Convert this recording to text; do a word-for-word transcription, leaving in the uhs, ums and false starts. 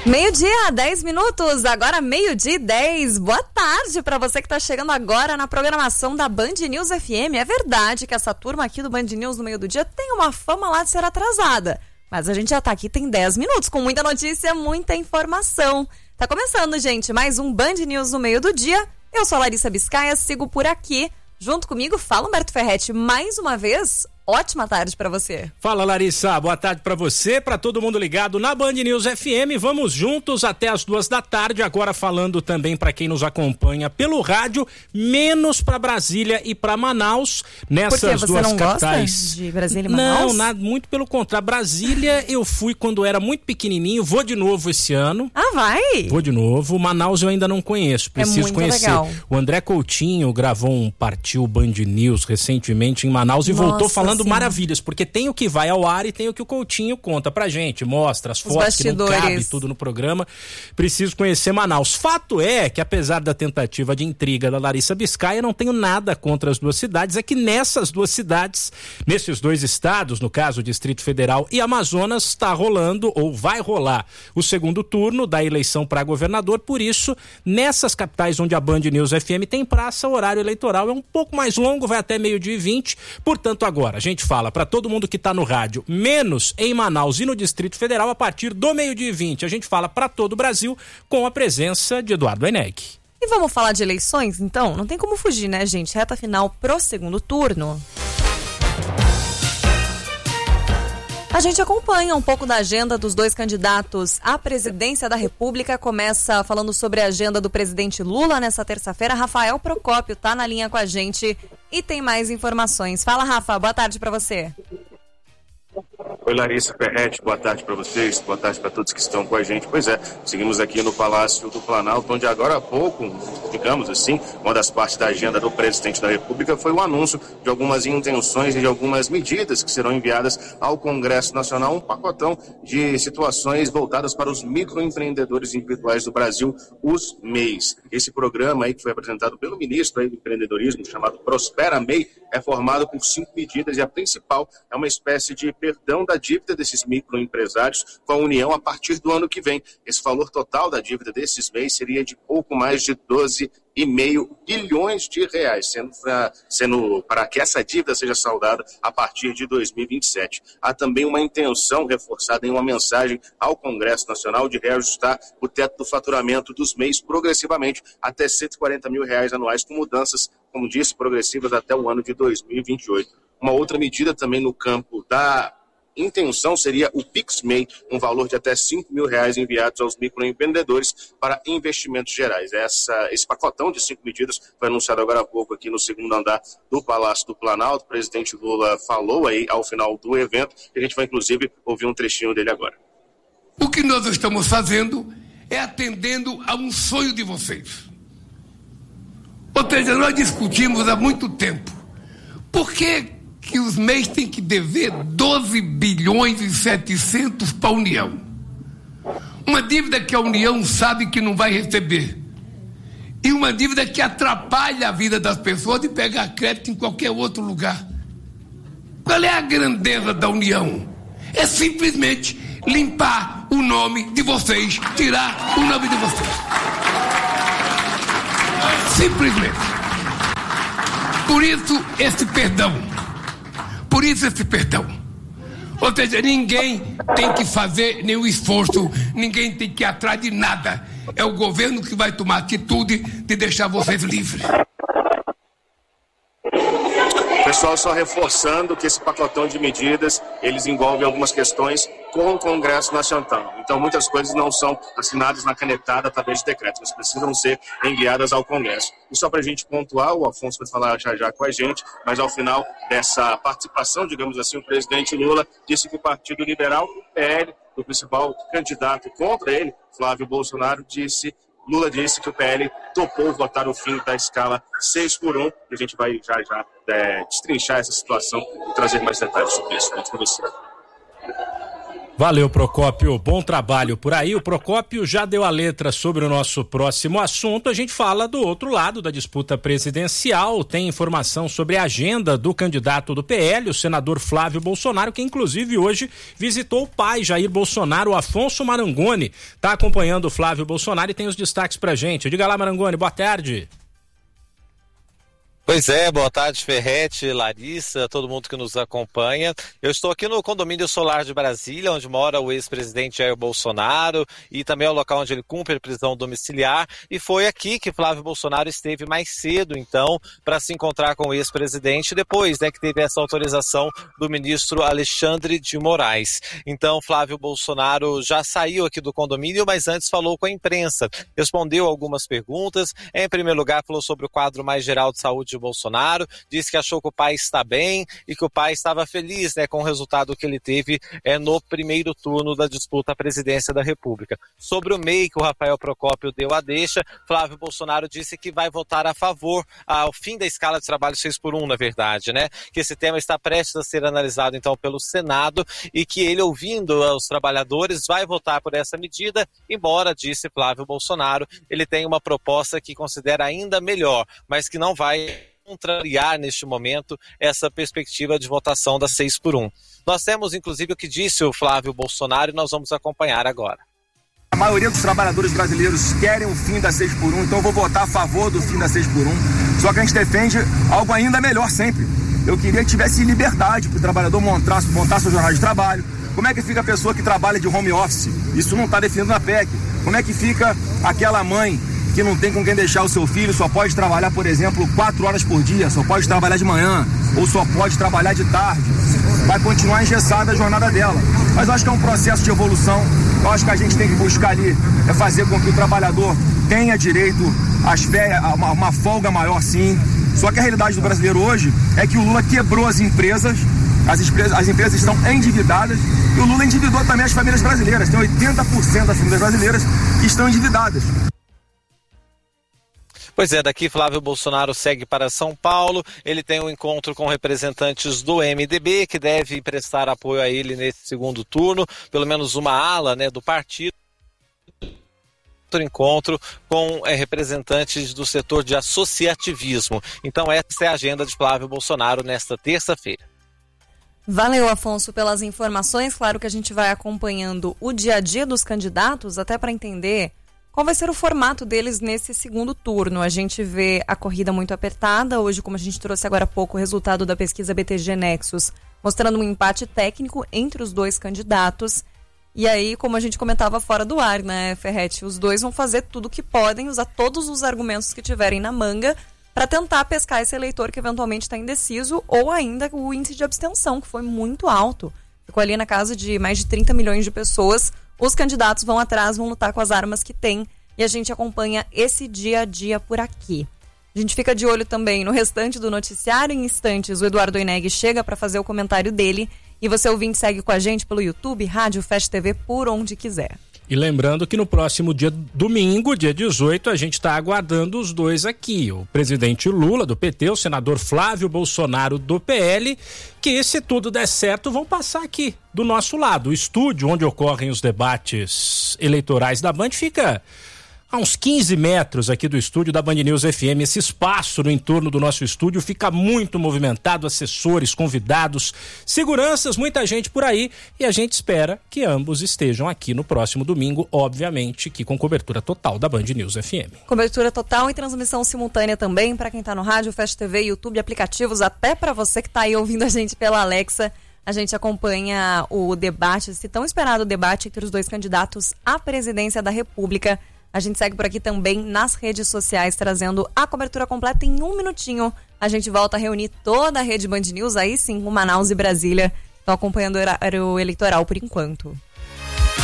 Meio-dia, dez minutos, agora meio-dia e dez. Boa tarde para você que está chegando agora na programação da Band News F M. É verdade que essa turma aqui do Band News no meio do dia tem uma fama lá de ser atrasada, mas a gente já está aqui tem dez minutos, com muita notícia, muita informação. Tá começando, gente, mais um Band News no meio do dia. Eu sou a Larissa Biscaia, sigo por aqui. Junto comigo, fala Humberto Ferretti, mais uma vez. Ótima tarde pra você. Fala, Larissa, boa tarde pra você, pra todo mundo ligado na Band News F M. Vamos juntos até as duas da tarde, agora falando também pra quem nos acompanha pelo rádio, menos pra Brasília e pra Manaus, nessas Por quê? Você duas não capitais. Gosta de Brasília e Manaus? Não, nada, muito pelo contrário. Brasília eu fui quando era muito pequenininho, vou de novo esse ano. Ah, vai? Vou de novo. Manaus eu ainda não conheço, preciso é muito conhecer. Legal. O André Coutinho gravou um Partiu Band News recentemente em Manaus e Nossa, voltou falando sim. maravilhas, porque tem o que vai ao ar e tem o que o Coutinho conta pra gente, mostra as, as fotos bastidores. Que não cabe tudo no programa. Preciso conhecer Manaus. Fato é que, apesar da tentativa de intriga da Larissa Biscaia, não tenho nada contra as duas cidades, é que nessas duas cidades, nesses dois estados, no caso o Distrito Federal e Amazonas, está rolando ou vai rolar o segundo turno da eleição para governador. Por isso, nessas capitais onde a Band News F M tem praça, o horário eleitoral é um pouco mais longo, vai até meio-dia e vinte. Portanto, agora a gente fala para todo mundo que está no rádio, menos em Manaus e no Distrito Federal, a partir do meio-dia e vinte. A gente fala para todo o Brasil com a presença de Eduardo Eneg. E vamos falar de eleições, então? Não tem como fugir, né, gente? Reta final pro segundo turno. A gente acompanha um pouco da agenda dos dois candidatos à presidência da República. Começa falando sobre a agenda do presidente Lula nessa terça-feira. Rafael Procópio está na linha com a gente e tem mais informações. Fala, Rafa, boa tarde para você. Oi, Larissa Ferretti, boa tarde para vocês, boa tarde para todos que estão com a gente. Pois é, seguimos aqui no Palácio do Planalto, onde agora há pouco, digamos assim, uma das partes da agenda do presidente da República foi o anúncio de algumas intenções e de algumas medidas que serão enviadas ao Congresso Nacional, um pacotão de situações voltadas para os microempreendedores individuais do Brasil, os M E Is. Esse programa aí que foi apresentado pelo ministro aí do empreendedorismo, chamado Prospera M E I, é formado por cinco medidas e a principal é uma espécie de perdão da dívida desses microempresários com a União a partir do ano que vem. Esse valor total da dívida desses M E Is seria de pouco mais de doze vírgula cinco bilhões de reais, sendo para sendo para que essa dívida seja saldada a partir de dois mil e vinte e sete. Há também uma intenção reforçada em uma mensagem ao Congresso Nacional de reajustar o teto do faturamento dos M E Is progressivamente até cento e quarenta mil reais anuais, com mudanças, como disse, progressivas até o ano de dois mil e vinte e oito. Uma outra medida também no campo da intenção seria o Pix M E I, um valor de até cinco mil reais enviados aos microempreendedores para investimentos gerais. Essa, esse pacotão de cinco medidas foi anunciado agora há pouco aqui no segundo andar do Palácio do Planalto. O presidente Lula falou aí ao final do evento e a gente vai inclusive ouvir um trechinho dele agora. O que nós estamos fazendo é atendendo a um sonho de vocês. Ou seja, nós discutimos há muito tempo. Por que que os M E Is têm que dever doze bilhões e setecentos para a União? Uma dívida que a União sabe que não vai receber. E uma dívida que atrapalha a vida das pessoas de pegar crédito em qualquer outro lugar. Qual é a grandeza da União? É simplesmente limpar o nome de vocês, tirar o nome de vocês. Simplesmente. Por isso, esse perdão. Por isso esse perdão. Ou seja, ninguém tem que fazer nenhum esforço, ninguém tem que ir atrás de nada. É o governo que vai tomar atitude de deixar vocês livres. Pessoal, só reforçando que esse pacotão de medidas, eles envolvem algumas questões com o Congresso Nacional. Então, muitas coisas não são assinadas na canetada através de decretos, mas precisam ser enviadas ao Congresso. E só para a gente pontuar, o Afonso vai falar já já com a gente, mas ao final dessa participação, digamos assim, o presidente Lula disse que o Partido Liberal, o P L, o principal candidato contra ele, Flávio Bolsonaro, disse... Lula disse que o P L topou votar o fim da escala seis por um, e a gente vai já já é, destrinchar essa situação e trazer mais detalhes sobre isso. Vamos para você. Valeu, Procópio, bom trabalho por aí. O Procópio já deu a letra sobre o nosso próximo assunto. A gente fala do outro lado da disputa presidencial. Tem informação sobre a agenda do candidato do P L, o senador Flávio Bolsonaro, que inclusive hoje visitou o pai Jair Bolsonaro, o Afonso Marangoni. Tá acompanhando o Flávio Bolsonaro e tem os destaques pra gente. Diga lá, Marangoni, boa tarde. Pois é, boa tarde, Ferretti, Larissa, todo mundo que nos acompanha. Eu estou aqui no condomínio solar de Brasília, onde mora o ex-presidente Jair Bolsonaro e também é o local onde ele cumpre prisão domiciliar. E foi aqui que Flávio Bolsonaro esteve mais cedo, então, para se encontrar com o ex-presidente, depois, né, que teve essa autorização do ministro Alexandre de Moraes. Então, Flávio Bolsonaro já saiu aqui do condomínio, mas antes falou com a imprensa, respondeu algumas perguntas. Em primeiro lugar, falou sobre o quadro mais geral de saúde de Bolsonaro, disse que achou que o pai está bem e que o pai estava feliz, né, com o resultado que ele teve é, no primeiro turno da disputa à presidência da República. Sobre o M E I, que o Rafael Procópio deu a deixa, Flávio Bolsonaro disse que vai votar a favor ao fim da escala de trabalho seis por um, na verdade, né, que esse tema está prestes a ser analisado então pelo Senado e que ele, ouvindo os trabalhadores, vai votar por essa medida, embora, disse Flávio Bolsonaro, ele tem uma proposta que considera ainda melhor, mas que não vai contrariar neste momento essa perspectiva de votação da seis por um. Nós temos inclusive o que disse o Flávio Bolsonaro e nós vamos acompanhar agora. A maioria dos trabalhadores brasileiros querem o fim da seis por um, então eu vou votar a favor do fim da seis por um. Só que a gente defende algo ainda melhor sempre. Eu queria que tivesse liberdade para o trabalhador montar, montar sua jornada de trabalho. Como é que fica a pessoa que trabalha de home office? Isso não está definido na P E C. Como é que fica aquela mãe que não tem com quem deixar o seu filho, só pode trabalhar, por exemplo, quatro horas por dia, só pode trabalhar de manhã, ou só pode trabalhar de tarde? Vai continuar engessada a jornada dela. Mas eu acho que é um processo de evolução. Eu acho que a gente tem que buscar ali é fazer com que o trabalhador tenha direito às férias, a uma, uma folga maior, sim. Só que a realidade do brasileiro hoje é que o Lula quebrou as empresas, as empresas, as empresas estão endividadas e o Lula endividou também as famílias brasileiras. Tem oitenta por cento das famílias brasileiras que estão endividadas. Pois é, daqui Flávio Bolsonaro segue para São Paulo, ele tem um encontro com representantes do M D B, que deve prestar apoio a ele nesse segundo turno, pelo menos uma ala, né, do partido. Outro encontro com é, representantes do setor de associativismo. Então essa é a agenda de Flávio Bolsonaro nesta terça-feira. Valeu, Afonso, pelas informações. Claro que a gente vai acompanhando o dia a dia dos candidatos, até para entender qual vai ser o formato deles nesse segundo turno. A gente vê a corrida muito apertada. Hoje, como a gente trouxe agora há pouco, o resultado da pesquisa B T G Nexus, mostrando um empate técnico entre os dois candidatos. E aí, como a gente comentava fora do ar, né, Ferretti? Os dois vão fazer tudo o que podem, usar todos os argumentos que tiverem na manga para tentar pescar esse eleitor que eventualmente está indeciso, ou ainda o índice de abstenção, que foi muito alto. Ficou ali na casa de mais de trinta milhões de pessoas. Os candidatos vão atrás, vão lutar com as armas que têm e a gente acompanha esse dia a dia por aqui. A gente fica de olho também no restante do noticiário. Em instantes, o Eduardo Oineg chega para fazer o comentário dele e você, ouvinte, segue com a gente pelo YouTube, Rádio Fast T V, por onde quiser. E lembrando que no próximo dia, domingo, dia dezoito, a gente está aguardando os dois aqui. O presidente Lula, do P T, o senador Flávio Bolsonaro, do P L, que, se tudo der certo, vão passar aqui, do nosso lado. O estúdio onde ocorrem os debates eleitorais da Band fica a uns quinze metros aqui do estúdio da Band News F M. Esse espaço no entorno do nosso estúdio fica muito movimentado, assessores, convidados, seguranças, muita gente por aí, e a gente espera que ambos estejam aqui no próximo domingo, obviamente que com cobertura total da Band News F M. Cobertura total e transmissão simultânea também para quem está no rádio, Fast T V, YouTube, aplicativos, até para você que está aí ouvindo a gente pela Alexa. A gente acompanha o debate, esse tão esperado debate entre os dois candidatos à presidência da República. A gente segue por aqui também nas redes sociais, trazendo a cobertura completa em um minutinho. A gente volta a reunir toda a rede Band News, aí sim, com Manaus e Brasília. Estão acompanhando o horário eleitoral por enquanto.